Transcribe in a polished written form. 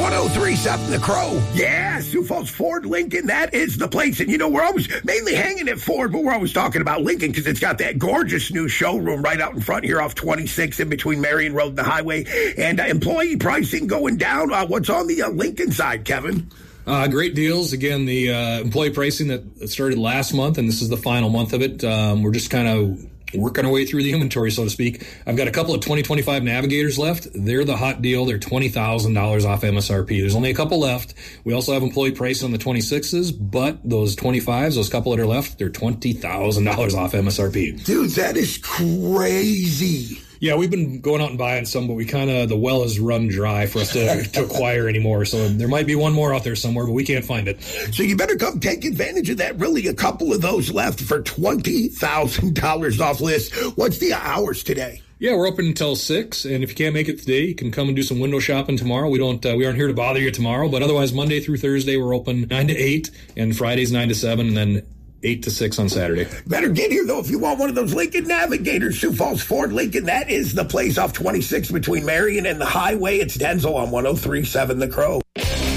1037 The Crow. Yeah, Sioux Falls Ford Lincoln, that is the place. And, we're always mainly hanging at Ford, but we're always talking about Lincoln because it's got that gorgeous new showroom right out in front here off 26 in between Marion Road and the highway. And employee pricing going down. What's on the Lincoln side, Kevin? Great deals. Again, the employee pricing that started last month, and this is the final month of it. We're just kind of working our way through the inventory, so to speak. I've got a couple of 2025 Navigators left. They're the hot deal. They're $20,000 off MSRP. There's only a couple left. We also have employee pricing on the 26s, but those 25s, those couple that are left, they're $20,000 off MSRP. Dude, that is crazy. Yeah, we've been going out and buying some, but the well has run dry for us to acquire anymore. So there might be one more out there somewhere, but we can't find it. So you better come take advantage of that. Really, a couple of those left for $20,000 off list. What's the hours today? Yeah, we're open until 6, and if you can't make it today, you can come and do some window shopping tomorrow. We aren't here to bother you tomorrow, but otherwise Monday through Thursday we're open 9 to 8, and Fridays 9 to 7, and then 8 to 6 on Saturday. Better get here, though, if you want one of those Lincoln Navigators. Sioux Falls Ford Lincoln, that is the place off 26 between Marion and the highway. It's Denzel on 1037 The Crow.